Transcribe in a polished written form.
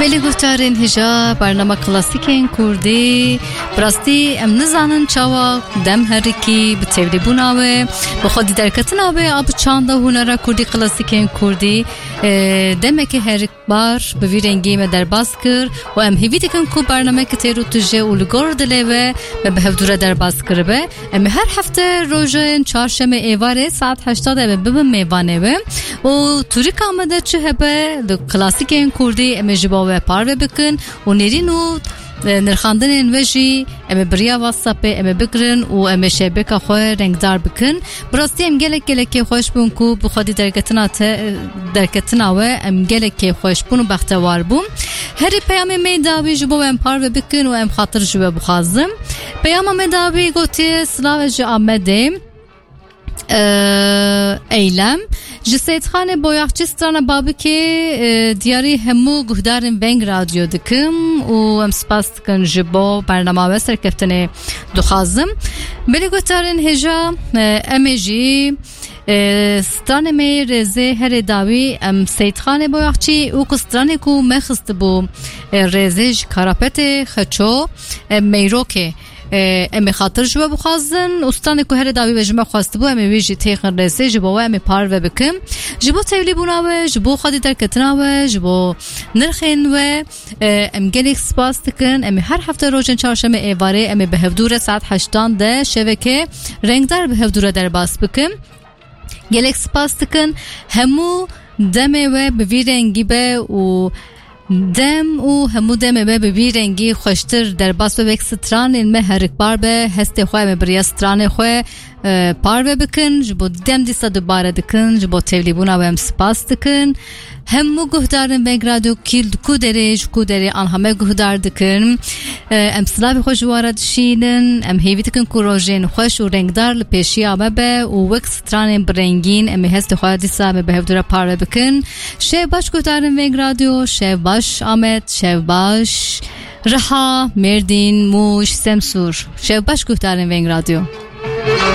بله گفتارین هجا برنامه کلاسیکین کردی براستی ام نزانن چاوا دم هرکی به تبلیغ ناوه به خودی درکت ناوه آب چانده هنر کردی کلاسیکین کردی دمک هر بار به ویرنگی ما در باز کر و ام هیویدی کن کو برنامه کتیرو تجه اولگور دلیه و به هفدوره در باز کرده ام هر هفته روزن چهارشنبه ایواره ساعت 8 به میوانه و توری کامده چه هبه د کلاسیکین کردی ام جبا و پاره بکن و نرینو نرخاندن وجی ام بریا واتساپ ام بگرن و ام شبکه خو رنگدار بکن براستی ام گلک خوش بون کو بخودی درکتنا و ام گلک خوش بون بختوار بون هر پیام میداوی جبو ام پاره بکن و ام خاطر جبو بخازم پیام میداوی گوتی سلاو جو آمده eylem Ciseytxane boyakçıstrana babı ki diyari hemu guhdarın Veng radyo dikim u em spas dikin jibo bernama ve serkeftene duxazım beli guhdarın heja emeji strane me reze her davi em Seytxane boyakçı u kustrane ku mexist bu reze karapete xaço meyroke ام خاطر جو بخوازن استان کو هر داوی وجمه خواست بو ام ویجی تیخن رسه جبو ام پار و بکم جبو تولی بوناوه جبو خودی در کتناوه جبو نرخین و ام گلیک سپاس دکن ام هر هفته روزن چهارشنبه ایواره ام به هفدور ساعت 8 ده شبکه رنگدار به هفدور در باس بکم گلیک سپاس دکن همو دمه و به ویرنگی به و دم و همو دم به بی رنگی خوشتر در باس و یک ستران این هرک بار به هسته خواه مبریا ستران خواه پار بکن جبو دم دیسا دوباره دکن جبو تولیبونا و هم سپاس دکن همو گهدارن بنگ رادیو کیل کو دری آن همه گهدار دکن ام سلاوی خوش وارد شینن ام هیوی دکن کو روژین خوش و رنگدار لپیشی آمه به و وک ستران برنگین ام هسته خواه دیسا به هفدورا پار بکن شیف باش گهدارن بنگ رادیو شیف باش آمد شیف باش رها مردین موش سمسور شیف باش گهدارن بنگ رادیو